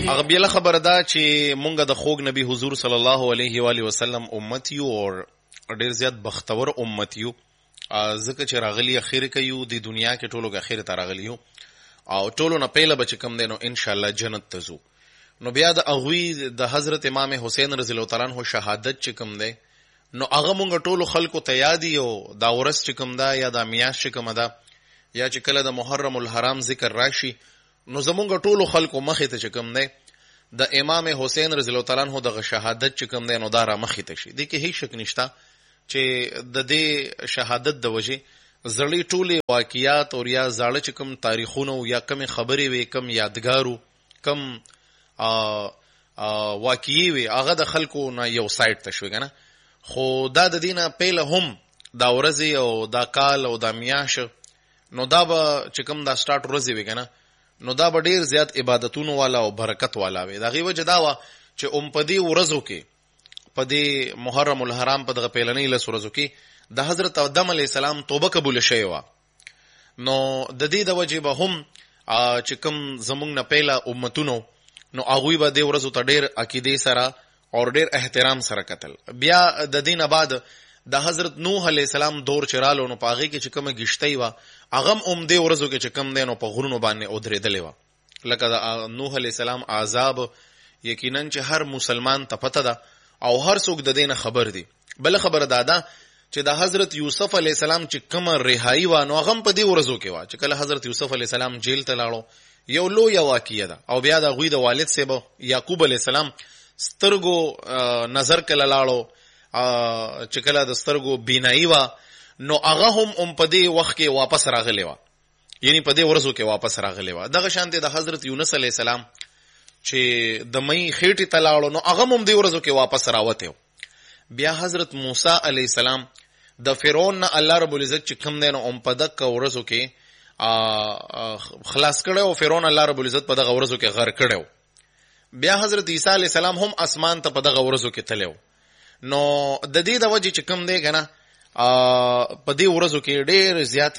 هغه بل خبر دا چې مونږ د خوږ نبی حضور صلی الله علیه و آله وسلم امت یو او ډیر زیات بختور امت یو ځکه چې راغلی اخر کې یو د دنیا کې ټولو اخر ته راغلی یو او ټولو نه پهله بچ کم دینو ان شاء الله جنت ته ځو. نو بیا د اغوی د حضرت امام حسین رضی الله تعالی عنہ شهادت چې کوم دی نو هغه مونږ ټولو خلکو ته یاد یو دا ورځ چې کوم دا یا د میاشت چې کوم دا یا چې کله د محرم الحرام ذکر راشي نو زمونږ ټولو خلکو مخې ته چې کوم دی د امام حسین رضی الله تعالی عنہ د شهادت چې کوم دی نو دا را مخې ته شي. د کې هیڅ شک نشته چې د دې شهادت د وجه زړی ټولې واقعیات او یا زاړه چې کوم تاریخونه یا کم خبرې وي کم یادګارو کم واقعي وي هغه د خلکو نه یو سایت ته شوی کنه. خو دا د دینه پهله هم دا ورځي او دا کال او دا میاش نو دا به چې کوم دا سٹارټ ورځي وي کنه نو دا به ډیر زیات عبادتونو والا او برکت والا وي. دا غي وجه دا وا چې په دې ورځو کې په دې محرم الحرام په دغه پیلنۍ لس ورځو کې د حضرت آدم علی السلام توبه قبول شوی و. نو د دې د وجه به هم چې کوم زمونږ نه پیله امتونو نو هغوی به دې ورځو ته ډیر عقیدې سره او ډیر احترام سره کتل. بیا د دینه بعد د حضرت نوح علی السلام دور چرالو نو پاغي کې چې کومه گشتۍ و هغه هم دې ورځو کې چې کوم دینو په غرونو باندې اودرېدلې و. لکه د نوح علی السلام عذاب یقینا چې هر مسلمان ته پته ده او هر څوک د دینه خبر دی. بل خبر دادا چې د حضرت یوسف علی السلام چې کومه رهایی و نو هغه په دې ورځو کې و چې کله حضرت یوسف علی السلام جیل ته لاړو یو لوی واقعیه ده. او بیا د غوی د والد سیبو یعقوب علی السلام سترګو نظر کله لاړو چې کله د سترګو بینایی و نو هغه هم په دې وخت کې واپس راغلی و یعنی په دې ورځو کې واپس راغلی و. دغه شانته د حضرت یونس علی السلام چې د مې خېټې ته لاړو نو هغه هم دې ورځو کې واپس راوته. بیا حضرت موسی علی السلام د فرعون نه الله رب العزت چې کوم دینو په دغه ورځو کې خلاص کړو او فرعون الله رب العزت په دغه ورځو کې غرق کړو. بیا حضرت عیسی علی السلام هم اسمان ته په دغه ورځو کې تلو. نو د دې د وجه چې کوم دی کنه په دې ورځو کې ډېر زیات